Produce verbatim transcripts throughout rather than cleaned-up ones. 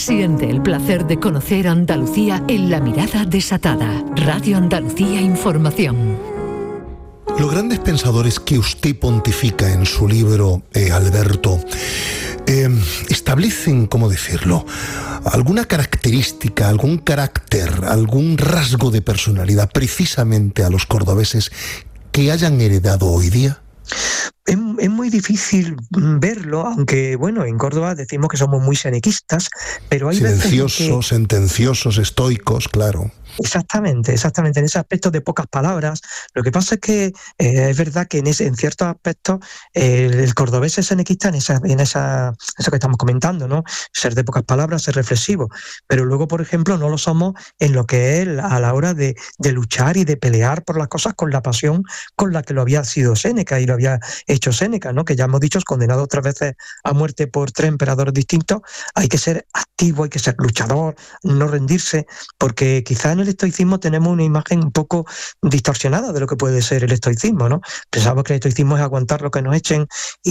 Siente el placer de conocer Andalucía en La Mirada Desatada. Radio Andalucía Información. Los grandes pensadores que usted pontifica en su libro, eh, Alberto, eh, establecen, ¿cómo decirlo?, alguna característica, algún carácter, algún rasgo de personalidad precisamente a los cordobeses que hayan heredado hoy día. Es, es muy difícil verlo, aunque bueno, en Córdoba decimos que somos muy senequistas, pero hay silenciosos, veces que... sentenciosos, estoicos, claro. Exactamente, exactamente, en ese aspecto de pocas palabras. Lo que pasa es que eh, es verdad que en, ese, en ciertos aspectos eh, el cordobés es senequista en esa, en esa, eso que estamos comentando, ¿no? Ser de pocas palabras, ser reflexivo, pero luego, por ejemplo, no lo somos en lo que es a la hora de, de luchar y de pelear por las cosas con la pasión con la que lo había sido Séneca y lo había hecho Séneca, ¿no? Que ya hemos dicho, es condenado otras veces a muerte por tres emperadores distintos. Hay que ser activo, hay que ser luchador, no rendirse, porque quizás en el estoicismo tenemos una imagen un poco distorsionada de lo que puede ser el estoicismo, ¿no? Pensamos que el estoicismo es aguantar lo que nos echen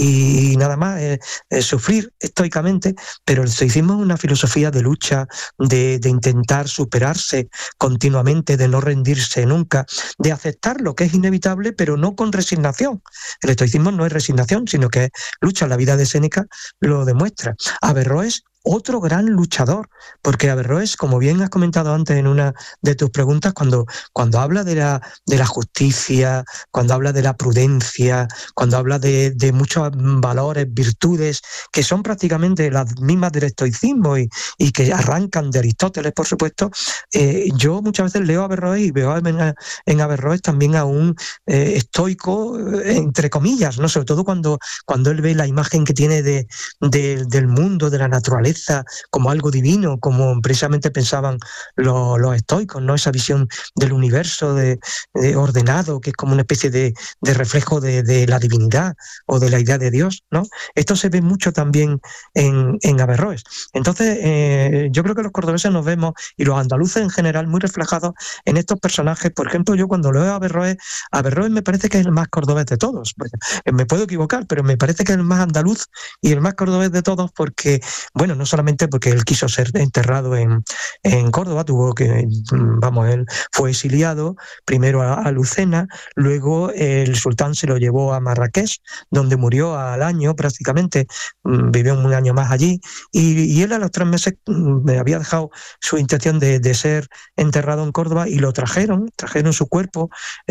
y nada más, es, es sufrir estoicamente, pero el estoicismo es una filosofía de lucha, de, de intentar superarse continuamente, de no rendirse nunca, de aceptar lo que es inevitable, pero no con resignación. El estoicismo no es resignación, sino que es lucha. La vida de Séneca lo demuestra. Averroes, otro gran luchador, porque Averroes, como bien has comentado antes en una de tus preguntas, cuando, cuando habla de la, de la justicia, cuando habla de la prudencia, cuando habla de, de muchos valores, virtudes, que son prácticamente las mismas del estoicismo y, y que arrancan de Aristóteles, por supuesto, eh, yo muchas veces leo a Averroes y veo en, en Averroes también a un eh, estoico, entre comillas, ¿no? Sobre todo cuando, cuando él ve la imagen que tiene de, de, del mundo, de la naturaleza, como algo divino, como precisamente pensaban los, los estoicos, ¿no? Esa visión del universo de, de ordenado, que es como una especie de, de reflejo de, de la divinidad o de la idea de Dios, ¿no? Esto se ve mucho también en, en Averroes. Entonces, eh, yo creo que los cordobeses nos vemos, y los andaluces en general, muy reflejados en estos personajes. Por ejemplo, yo cuando leo a Averroes, Averroes me parece que es el más cordobés de todos. Me puedo equivocar, pero me parece que es el más andaluz y el más cordobés de todos porque, bueno, no solamente porque él quiso ser enterrado en, en Córdoba, tuvo que, vamos, él fue exiliado primero a, a Lucena, luego el sultán se lo llevó a Marrakech, donde murió al año prácticamente, vivió un año más allí, y, y él a los tres meses me había dejado su intención de, de ser enterrado en Córdoba y lo trajeron, trajeron su cuerpo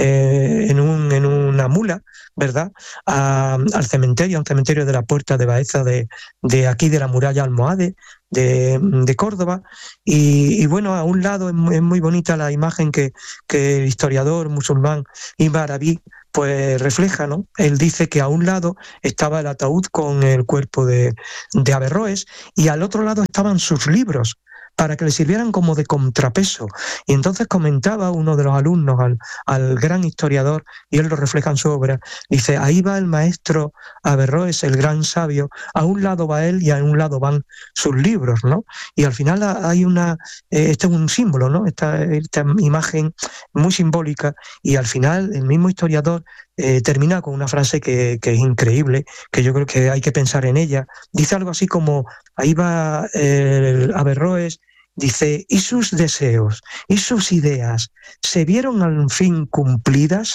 eh, en, un, en una mula, ¿verdad?, a, al cementerio, al cementerio de la Puerta de Baeza de, de aquí de la muralla almohade De, de Córdoba, y, y bueno, a un lado es muy, es muy bonita la imagen que, que el historiador musulmán Ibn Arabi pues refleja, ¿no? Él dice que a un lado estaba el ataúd con el cuerpo de, de Averroes y al otro lado estaban sus libros, para que le sirvieran como de contrapeso. Y entonces comentaba uno de los alumnos al, al gran historiador, y él lo refleja en su obra, dice, ahí va el maestro Averroes, el gran sabio, a un lado va él y a un lado van sus libros, ¿no? Y al final hay una, eh, este es un símbolo, ¿no? Esta, esta imagen muy simbólica, y al final el mismo historiador eh, termina con una frase que, que es increíble, que yo creo que hay que pensar en ella. Dice algo así como, ahí va el Averroes, dice, ¿y sus deseos, y sus ideas se vieron al fin cumplidas?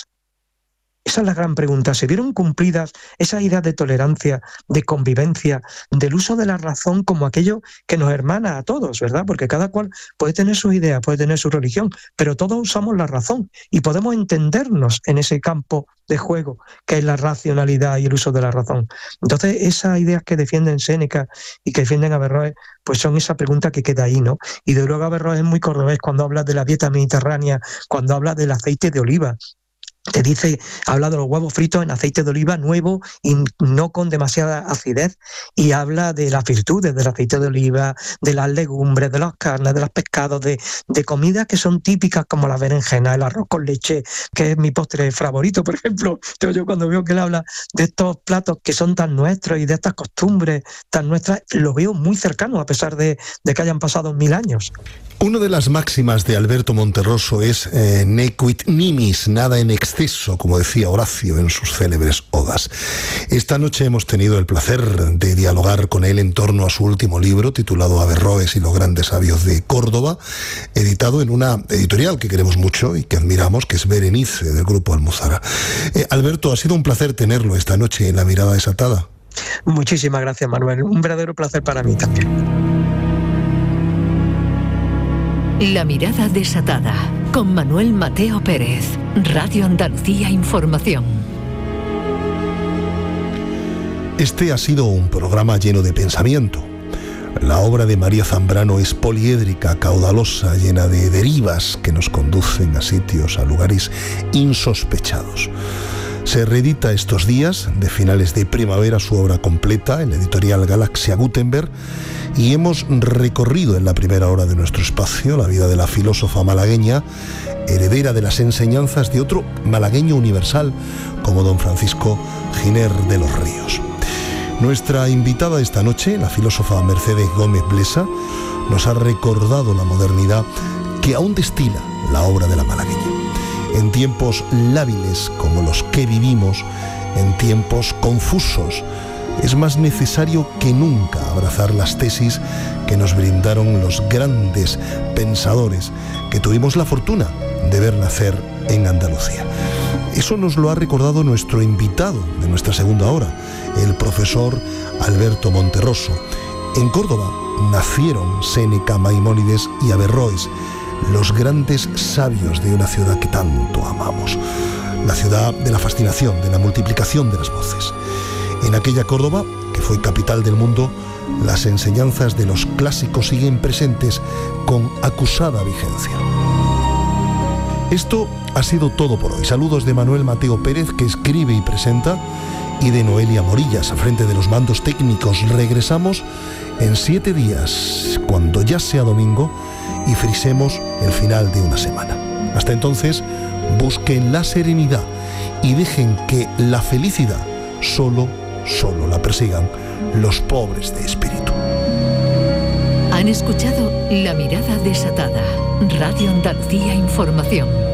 Esa es la gran pregunta. ¿Se vieron cumplidas esas ideas de tolerancia, de convivencia, del uso de la razón como aquello que nos hermana a todos, ¿verdad? Porque cada cual puede tener sus ideas, puede tener su religión, pero todos usamos la razón y podemos entendernos en ese campo de juego que es la racionalidad y el uso de la razón. Entonces, esas ideas que defienden Séneca y que defienden Averroes, pues son esa pregunta que queda ahí, ¿no? Y de luego Averroes es muy cordobés cuando habla de la dieta mediterránea, cuando habla del aceite de oliva. Te dice, habla de los huevos fritos en aceite de oliva nuevo y no con demasiada acidez, y habla de las virtudes del aceite de oliva, de las legumbres, de las carnes, de los pescados, de, de comidas que son típicas como la berenjena, el arroz con leche, que es mi postre favorito, por ejemplo. Yo, yo cuando veo que él habla de estos platos que son tan nuestros y de estas costumbres tan nuestras, lo veo muy cercano a pesar de, de que hayan pasado mil años. Una de las máximas de Alberto Monterroso es eh, nequit nimis, nada en exceso exceso, como decía Horacio en sus célebres odas. Esta noche hemos tenido el placer de dialogar con él en torno a su último libro, titulado Averroes y los grandes sabios de Córdoba, editado en una editorial que queremos mucho y que admiramos, que es Berenice, del Grupo Almuzara. Eh, Alberto, ha sido un placer tenerlo esta noche en La Mirada Desatada. Muchísimas gracias, Manuel. Un verdadero placer para mí también. La Mirada Desatada, con Manuel Mateo Pérez, Radio Andalucía Información. Este ha sido un programa lleno de pensamiento. La obra de María Zambrano es poliédrica, caudalosa, llena de derivas que nos conducen a sitios, a lugares insospechados. Se reedita estos días, de finales de primavera, su obra completa en la editorial Galaxia Gutenberg, y hemos recorrido en la primera hora de nuestro espacio la vida de la filósofa malagueña, heredera de las enseñanzas de otro malagueño universal como don Francisco Giner de los Ríos. Nuestra invitada esta noche, la filósofa Mercedes Gómez Blesa, nos ha recordado la modernidad que aún destila la obra de la malagueña. En tiempos lábiles como los que vivimos, en tiempos confusos, es más necesario que nunca abrazar las tesis que nos brindaron los grandes pensadores que tuvimos la fortuna de ver nacer en Andalucía. Eso nos lo ha recordado nuestro invitado de nuestra segunda hora, el profesor Alberto Monterroso. En Córdoba nacieron Séneca, Maimónides y Averroes, los grandes sabios de una ciudad que tanto amamos, la ciudad de la fascinación, de la multiplicación de las voces. En aquella Córdoba, que fue capital del mundo, las enseñanzas de los clásicos siguen presentes con acusada vigencia. Esto ha sido todo por hoy. Saludos de Manuel Mateo Pérez, que escribe y presenta, y de Noelia Morillas, a frente de los mandos técnicos. Regresamos en siete días, cuando ya sea domingo, y frisemos el final de una semana. Hasta entonces, busquen la serenidad y dejen que la felicidad solo, solo la persigan los pobres de espíritu. Han escuchado La Mirada Desatada, Radio Andalucía Información.